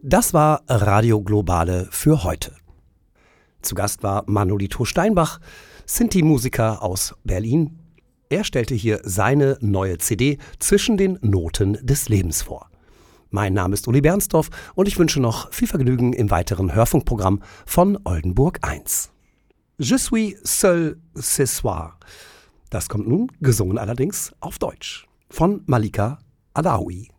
Das war Radio Globale für heute. Zu Gast war Manolito Steinbach, Sinti-Musiker aus Berlin. Er stellte hier seine neue CD Zwischen den Noten des Lebens vor. Mein Name ist Uli Bernsdorf und ich wünsche noch viel Vergnügen im weiteren Hörfunkprogramm von Oldenburg 1. Je suis seul ce soir. Das kommt nun, gesungen allerdings, auf Deutsch, von Malika Alaoui.